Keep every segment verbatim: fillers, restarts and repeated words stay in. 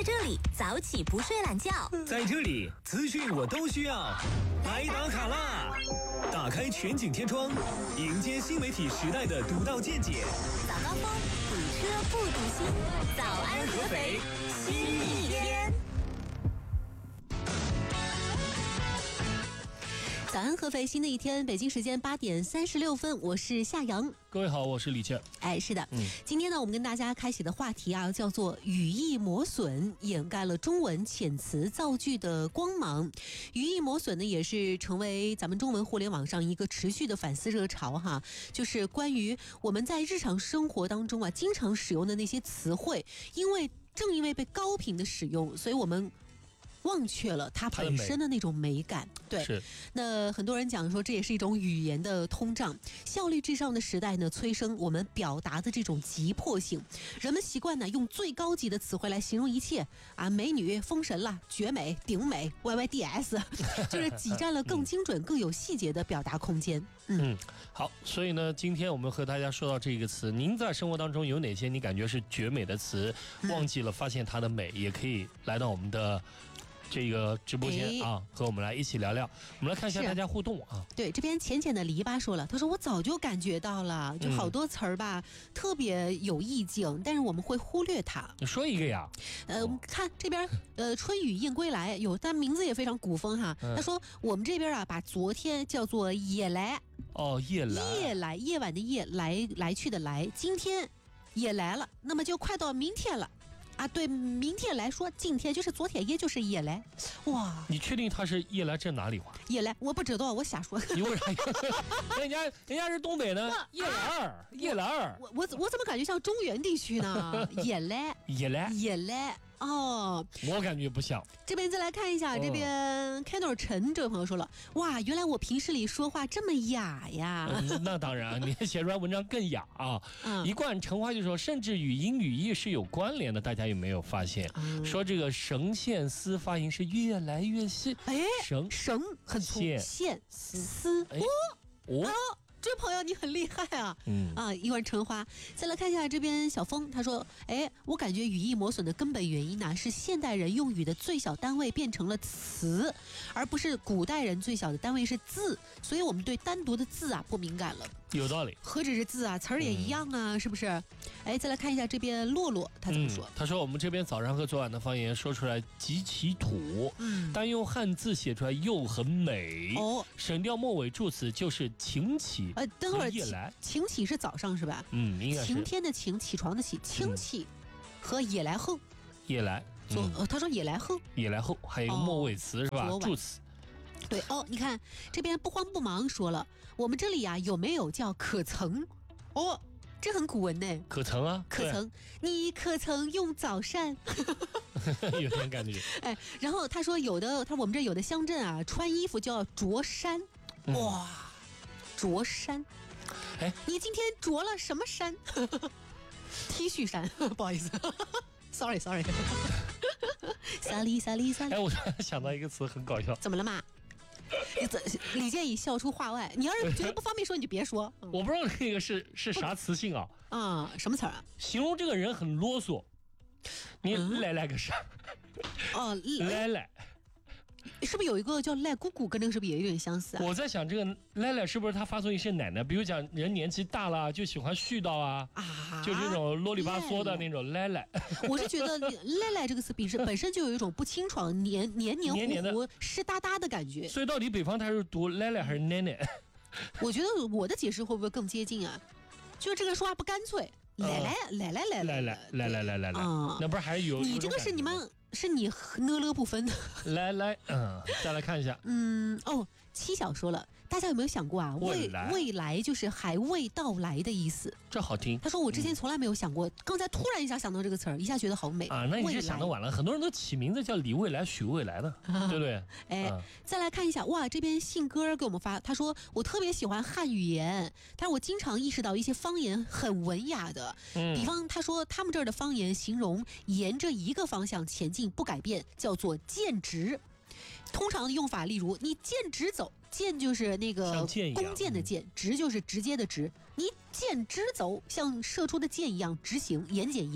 这里早起不睡懒觉， 在这里资讯我都需要。来打卡啦！打开全景天窗，迎接新媒体时代的独到见解。 早高峰，堵车不堵心。早安合肥，新一天。早安合肥，新的一天，北京时间八点三十六分，我是夏阳。 各位好，我是李倩。 哎，是的， 嗯， 今天呢，我们跟大家开启的话题啊，叫做语义磨损，掩盖了中文遣词造句的光芒。语义磨损呢，也是成为咱们中文互联网上一个持续的反思热潮哈，就是关于我们在日常生活当中啊，经常使用的那些词汇，因为正因为被高频的使用，所以我们忘却了它本身的那种美感。对， 是。 那很多人讲说，这也是一种语言的通胀。效率至上的时代呢，催生我们表达的这种急迫性。人们习惯呢，用最高级的词汇来形容一切啊，美女、封神了、绝美、顶美、Y Y D S， 就是挤占了更精准、更有细节的表达空间。 嗯, 嗯，好，所以呢，今天我们和大家说到这个词，您在生活当中有哪些你感觉是绝美的词，忘记了发现它的美，也可以来到我们的这个直播间啊，和我们来一起聊聊。我们来看一下大家互动啊。 对，这边浅浅的篱笆说了，他说我早就感觉到了，就好多词儿吧、嗯，特别有意境，但是我们会忽略它。 你说一个呀？ 呃，我们看这边，呃，春雨燕归来有，但名字也非常古风哈。嗯、他说我们这边啊，把昨天叫做夜来。 哦，夜来。 夜来，夜晚的夜，来来去的来，今天也来了，那么就快到明天了。啊，对，明天来说，今天就是昨天，也就是夜来，哇！ 你确定他是夜来这哪里话？ 夜来，我不知道，我瞎说。 你为啥？人家人家是东北的，夜来儿，夜来儿。 我我我怎么感觉像中原地区呢？夜来， 夜来， 夜来。哦， 我感觉不像。 这边再来看一下，这边 Candle 陈这位朋友说了，哇，原来我平时里说话这么雅呀。 嗯、那当然，你写出来文章更雅啊。嗯、一贯陈花就说，甚至语音语义是有关联的，大家有没有发现？嗯、说这个绳线丝发音是越来越细。哎，绳绳很粗，线丝哦哦。这位朋友你很厉害啊，嗯啊，一贯陈花。再来看一下这边小峰，他说，哎，我感觉语义磨损的根本原因呢，是现代人用语的最小单位变成了词，而不是古代人最小的单位是字，所以我们对单独的字啊不敏感了。 有道理， 何止是字啊，词儿也一样啊，嗯、是不是？哎，再来看一下这边洛洛，他怎么说、嗯？ 他说我们这边早上和昨晚的方言说出来极其土，嗯，但用汉字写出来又很美。哦，省掉末尾助词就是晴起。 呃，等会儿夜来，晴起是早上是吧？ 嗯，应该是。 晴天的晴，起床的起，晴起和夜来后。 夜来， 嗯呃、他说夜来后。 夜来后还有一个末尾词、哦、是吧？助词。 对哦，你看这边不慌不忙说了，我们这里呀、啊、有没有叫可曾？哦，这很古文呢。 可曾啊？ 可曾？你可曾用早膳？ 有点感觉。 哎，然后他说有的，他说我们这有的乡镇啊，穿衣服叫着衫。哇，着衫。哎，你今天着了什么衫？T 恤衫，不好意思，sorry sorry。萨利萨利萨利。 哎，我突然想到一个词，很搞笑。 怎么了嘛？李建已笑出话外。你要是觉得不方便说，你就别说。 嗯、我不知道这个是是啥词性啊？ 啊，什么词啊？ 形容这个人很啰嗦。你来来个啥？ 哦， 来来。 是不是有一个叫赖姑姑，跟这个是不是也有点相似啊？ 我在想这个赖赖是不是他发作音是奶奶？比如讲人年纪大了就喜欢絮叨啊，啊，就这种啰里吧嗦的那种赖赖。 我是觉得赖赖这个词本身本身就有一种不清爽、黏黏黏糊糊、湿哒哒的感觉。 所以到底北方他是读赖赖还是奶奶？ 我觉得我的解释会不会更接近啊？就是这个说话不干脆。来来来来来来来来来来来来，那不是还有你这个是你们是你呢了不分的。 来来，嗯，再来看一下， 嗯哦，七小说了，大家有没有想过啊？未来未来就是还未到来的意思， 这好听。 他说我之前从来没有想过，嗯、刚才突然一下想到这个词儿，一下觉得好美啊。那你这想得晚了，很多人都起名字叫李未来、许未来的，啊、对不对？ 哎、啊，再来看一下，哇，这边信哥给我们发，他说我特别喜欢汉语言，但是我经常意识到一些方言很文雅的，嗯、比方他说他们这儿的方言形容沿着一个方向前进不改变，叫做剑直。通常的用法，例如你剑直走，剑就是那个弓箭的箭，直就是直接的直，你剑直走，像射出的箭一样直行，言简意赅。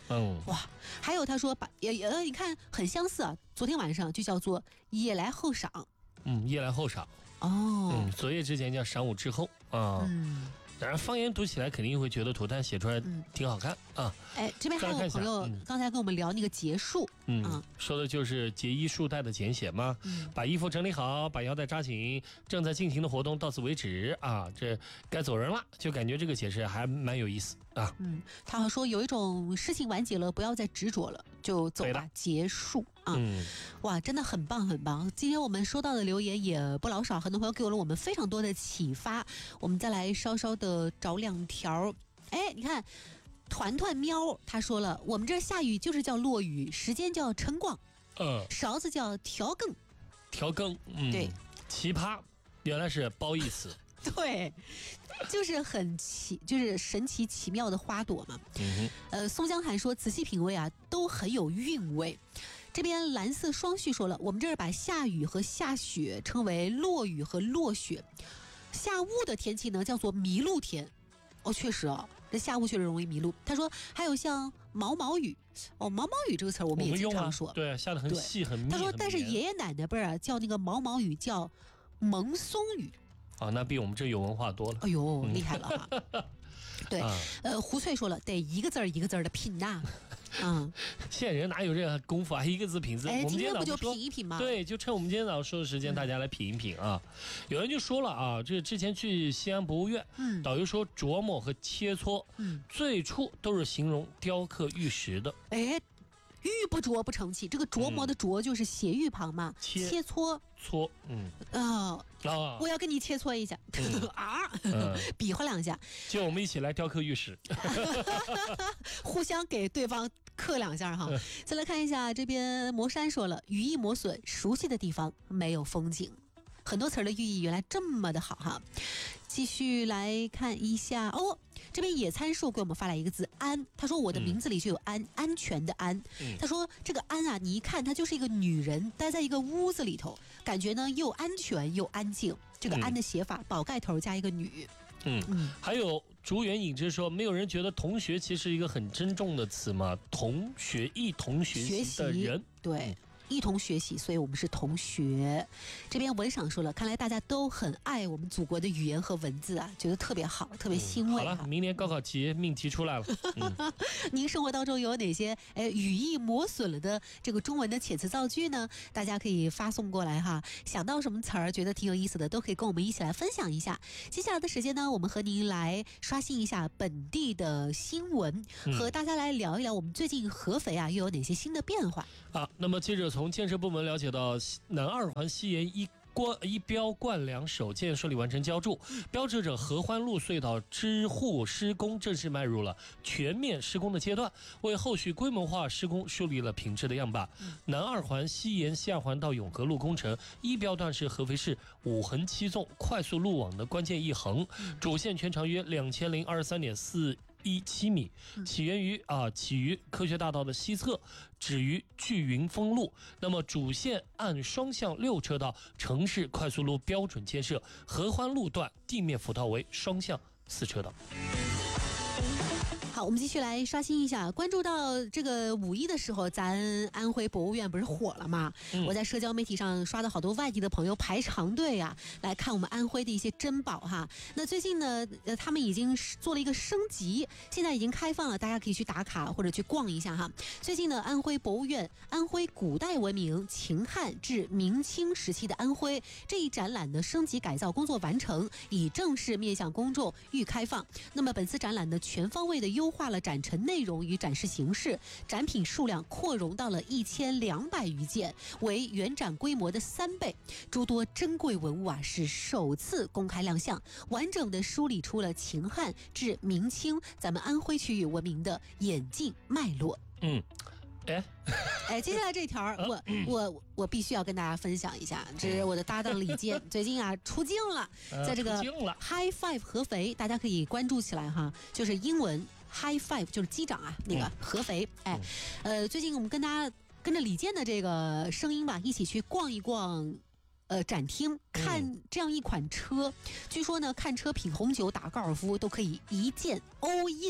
嗯， 哇，还有他说把也呃，你看很相似啊。昨天晚上就叫做夜来后晌。 嗯，夜来后晌。 哦。 嗯，昨夜之前叫晌午之后啊。嗯。当然，方言读起来肯定会觉得图但写出来挺好看、嗯、啊。 哎，这边还有朋友刚才跟我们聊那个结束， 嗯，啊、说的就是节衣束带的简写嘛。嗯，把衣服整理好，把腰带扎紧，正在进行的活动到此为止啊，这该走人了，就感觉这个解释还蛮有意思啊。 嗯，他说有一种事情完结了，不要再执着了，就走吧，结束啊。嗯，哇，真的很棒很棒。今天我们收到的留言也不老少，很多朋友给了我们非常多的启发。我们再来稍稍的找两条。哎，你看。团团喵他说了，我们这下雨就是叫落雨，时间叫晨光，呃，勺子叫调羹， 调羹，嗯， 对， 奇葩，原来是褒义词， 对，就是很奇，就是神奇奇妙的花朵嘛。嗯哼，呃，松江涵说，仔细品味啊，都很有韵味。这边蓝色双旭说了，我们这儿把下雨和下雪称为落雨和落雪，下雾的天气呢叫做迷路天。哦，确实哦。这下雾确实容易迷路。他说还有像毛毛雨，哦，毛毛雨这个词儿我们也经常说， 啊、对，下得很细很密。 他说，但是爷爷奶奶辈儿啊叫那个毛毛雨叫蒙松雨。 啊，那比我们这有文化多了。 哎呦，厉害了哈！对，啊、呃，胡翠说了，得一个字儿一个字儿的拼呐。嗯， 现在人哪有这个功夫啊？一个字品字。 哎， 我们今天不就品一品吗？ 对，就趁我们今天早上说的时间，大家来品一品啊。嗯、有人就说了啊，这之前去西安博物院，嗯，导游说琢磨和切磋，嗯，最初都是形容雕刻玉石的。 哎。玉不琢不成器，这个琢磨的琢就是斜玉旁嘛， 切切磋搓，嗯啊啊，我要跟你切磋一下、嗯、啊，嗯、比划两下， 就我们一起来雕刻玉石， 互相给对方刻两下哈。再来看一下这边，魔山说了，语意磨损，熟悉的地方没有风景，很多词儿的寓意原来这么的好哈。继续来看一下哦，这边野餐树给我们发来一个字安，他说我的名字里就有安、嗯、安全的安、嗯、他说这个安啊，你一看她就是一个女人待在一个屋子里头，感觉呢又安全又安静，这个安的写法、嗯、宝盖头加一个女。 嗯嗯，还有竹园影之说，没有人觉得同学其实一个很珍重的词吗？同学一同学习的人， 对、嗯，一同学习，所以我们是同学。这边文赏说了，看来大家都很爱我们祖国的语言和文字啊，觉得特别好，特别欣慰、 嗯。好了，明年高考题命题出来了。 嗯、您生活当中有哪些哎语义磨损了的这个中文的遣词造句呢？大家可以发送过来哈。想到什么词儿觉得挺有意思的，都可以跟我们一起来分享一下。接下来的时间呢，我们和您来刷新一下本地的新闻，嗯、和大家来聊一聊我们最近合肥啊又有哪些新的变化啊。那么接着从建设部门了解到，南二环西沿一关一标灌梁首建顺利完成浇筑，标志着合欢路隧道支护施工正式迈入了全面施工的阶段，为后续规模化施工树立了品质的样板。南二环西沿西二环到永和路工程一标段是合肥市五横七纵快速路网的关键一横，主线全长约两千零二十三点四一七米，起源于啊起于科学大道的西侧，止于聚云峰路。那么主线按双向六车道城市快速路标准建设，合欢路段地面辅道为双向四车道。 好，我们继续来刷新一下，关注到这个五一的时候，咱安徽博物院不是火了吗？嗯、我在社交媒体上刷到好多外地的朋友排长队啊，来看我们安徽的一些珍宝哈。那最近呢，呃，他们已经做了一个升级，现在已经开放了，大家可以去打卡或者去逛一下哈。最近呢，安徽博物院安徽古代文明秦汉至明清时期的安徽这一展览的升级改造工作完成，已正式面向公众预开放。那么本次展览呢，全方位的优化了展陈内容与展示形式，展品数量扩容到了一千两百余件，为原展规模的三倍。诸多珍贵文物啊是首次公开亮相，完整的梳理出了秦汉至明清咱们安徽区域文明的演进脉络。 嗯。哎， 哎，接下来这条我我我必须要跟大家分享一下，这是我的搭档李健最近啊出镜了，在这个 High Five 合肥，大家可以关注起来哈，就是英文 High Five 就是机长啊，那个合肥，哎，呃，最近我们跟大家跟着李健的这个声音吧，一起去逛一逛。呃，展厅看这样一款车，嗯、据说呢，看车品红酒打高尔夫都可以一键 all in。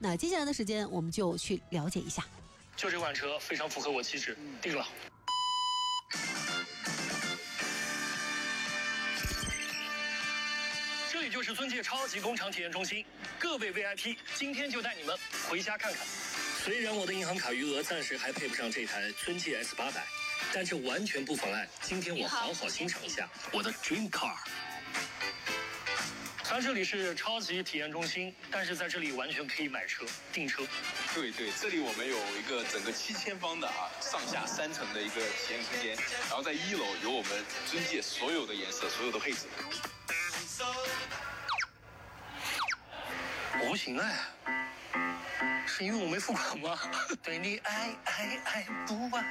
那接下来的时间，我们就去了解一下。 就这款车非常符合我气质，定了。这里就是尊界超级工厂体验中心，各位 V I P， 今天就带你们回家看看。虽然我的银行卡余额暂时还配不上这台尊界 S 八百，但这完全不妨碍今天我好好欣赏一下我的 Dream Car。虽然这里是超级体验中心，但是在这里完全可以买车、订车。 对对，这里我们有一个整个七千方的啊，上下三层的一个体验空间，然后在一楼有我们尊界所有的颜色、所有的配置。 无情爱，是因为我没付款吗？对你爱爱爱不完。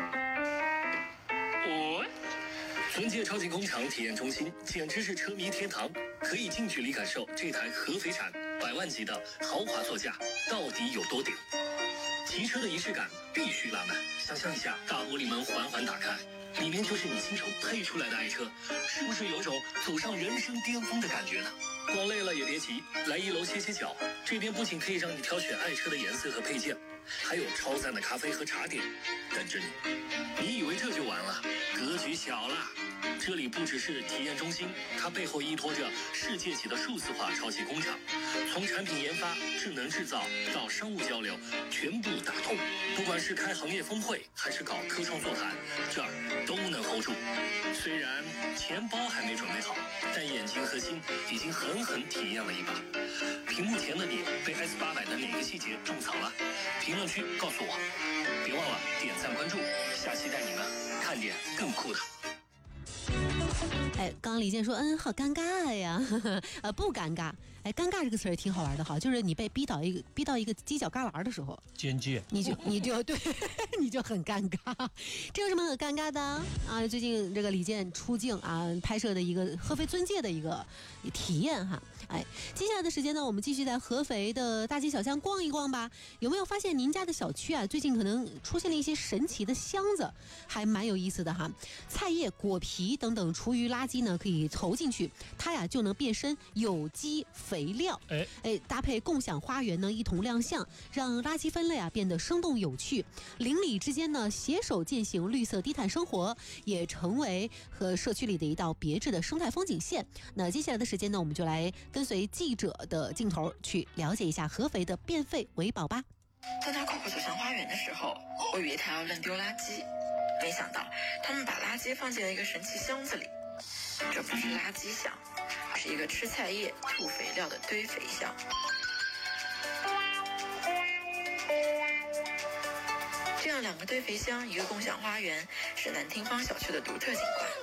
我。尊界超级工厂体验中心简直是车迷天堂，可以近距离感受这台合肥产百万级的豪华座驾到底有多顶。骑车的仪式感必须拉满，想象一下，大玻璃门缓缓打开，里面就是你亲手配出来的爱车，是不是有种走上人生巅峰的感觉呢？逛累了也别急，来一楼歇歇脚，这边不仅可以让你挑选爱车的颜色和配件，还有超赞的咖啡和茶点等着你。你以为这就完了？格局小了。这里不只是体验中心，它背后依托着世界级的数字化超级工厂，从产品研发、智能制造到商务交流，全部打通。不管是开行业峰会，还是搞科创座谈，这儿都能 hold 住。虽然钱包还没准备好，但眼睛和心已经狠狠体验了一把。屏幕前的你被 S 八百的哪个细节种草了？评论区告诉我。别忘了点赞关注，下期带你们看点更酷的。 哎，刚刚李健说，嗯，好尴尬呀，呵呵呃，不尴尬。哎，尴尬这个词儿挺好玩的哈，就是你被逼到一个逼到一个犄角旮旯的时候， 边界， 你就你就对，你就很尴尬。这有什么可尴尬的啊？最近这个李健出镜啊，拍摄的一个合肥尊界的一个体验哈。哎，接下来的时间呢，我们继续在合肥的大街小巷逛一逛吧。有没有发现您家的小区啊，最近可能出现了一些神奇的箱子，还蛮有意思的哈。菜叶、果皮等等厨余垃圾呢，可以投进去，它呀就能变身有机肥料。 哎哎，搭配共享花园呢一同亮相，让垃圾分类啊变得生动有趣。邻里之间呢携手践行绿色低碳生活，也成为和社区里的一道别致的生态风景线。那接下来的时间呢，我们就来跟随记者的镜头去了解一下合肥的变废为宝吧。 在那 Coco 走向花园的时候，我以为他要乱丢垃圾，没想到他们把垃圾放进了一个神奇箱子里。这不是垃圾箱，是一个吃菜叶、吐肥料的堆肥箱。这样两个堆肥箱，一个共享花园，是南汀坊小区的独特景观。